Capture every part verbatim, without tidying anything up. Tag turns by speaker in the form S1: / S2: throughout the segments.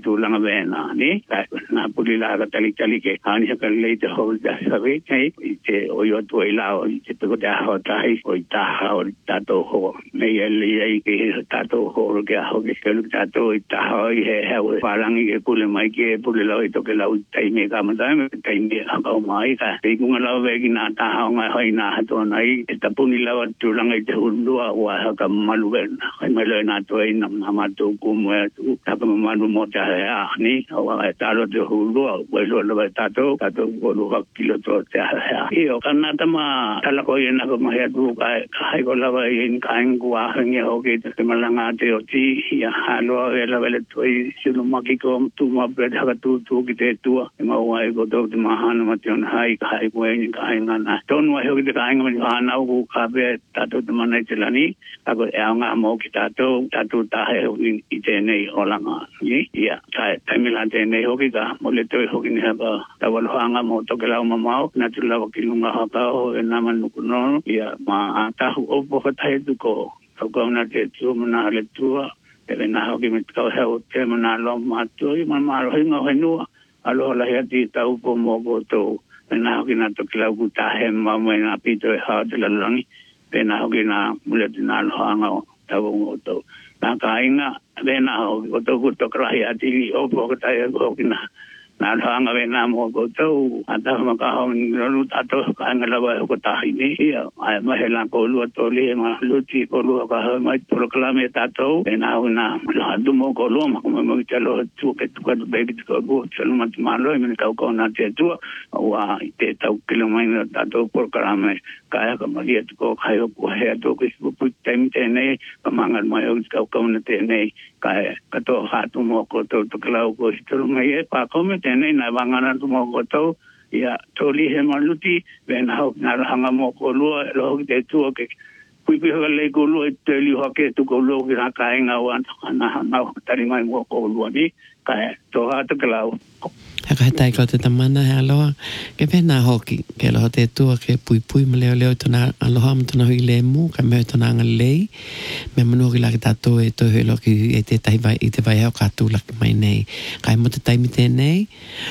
S1: tulanga vena ni na pulila ka tali tali ke ani ka le te ho da sabe kai te o yo to ila o te to da ho tai o ta ho ta to ho me ele ai ke ta to ho ke ho ke ke lu ta to ta ho he he o parang ke pule mai ke pule lo to ke la u tai me ka ma dai me tai me ka mai ka pe ku ngala ve ki na ta ho nga ho na to nai ta punila wa tulanga te hu wa ka malu ai me le na to ai na ma to ku mo ta ka ma lu mo ta ya ni wa ta lo te hu lu wa lo lo ta to ta to ko lu ka kilo to ta ya io kana ta ma ta la ko ye na ko ma ya du ka kai ko la wa in ka ngu wa nge ho ke te ma la nga te o ti ya ha lo e la vele to i si lu ma ki ko tu ma bre ha tu tu ki te tu ma wa e ko to ma ha na ma te on hai kai ko e ka nga na ton wa ho ki te ka nga ma na ku ka be ta to ma na te la ni ka ko e nga mo ki ta to ta tu ta he i te nei o la nga ni ya ta ta mi la te nei ho ki ka mo le to ho ki ni ha ba ta wa lo nga mo to ke la ma ma na tu la ki lu nga ha ka o e na ma nu ku no ya ma ta hu o po ka ta tu ko ko ko na te tu ma na le tu e na ho ki me ka he o te ma na lo ma tu i ma ma ro nga he nu a lo la he ti ta u po mo ko to e na ho ki na to ke la ku ta he ma mo na pi to ha te la langi e na ho ki na mu le na lo nga ta wo to na ka inga e na ho ko to ku to kra ya ti o po ka ta e ko ki na na hanga ve na mo ko to ata ma ka ho lu ta to ka nga la ba ko ta ni ya ai ma he la ko lu to le ma lu ti ko lu ka ha ma proclame ta to e na na la du mo ko lu ma ko mo ta lo tu ke tu ka be ki ko bu chalo ma ma lo me ka ko na te tu wa te ta ki lo ma ta to proclame ka ka ma ye ko ka yo ko he to ki bu pu tem te ne ka ma ngal ma yo ka ko na te ne ka ka to ha tu mo ko to to ka ko to me ye pa ko me nei na vangana tu mo ko to ya toli he maluti ben ha na hanga mo ko lu lo te tu ke pui pui ha le ko lu te li ho ke tu ko lu ki na ka nga wa na na tari mai mo ko lu ni ka to ha to klau
S2: ha ka tai ko te tamana he aloha ke pena hoki ke lo te tu ke pui pui me leo leo tona aloha mo tona hui le mu ka me tona nga lei me manu ki la ki tato e to he lo ki e te tai vai i te vai hao ka tu la ki mai nei kai mo te taimi te nei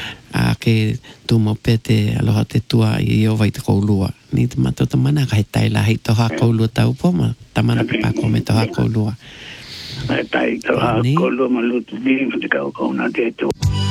S2: a ke tu mo pete aloha te tua i o vai te koulua ni te mato tamana ka he tai la hei toha koulua tau po ma tamana pa ko me toha koulua
S1: tai toha koulua malutu ni me te kau kau na te tu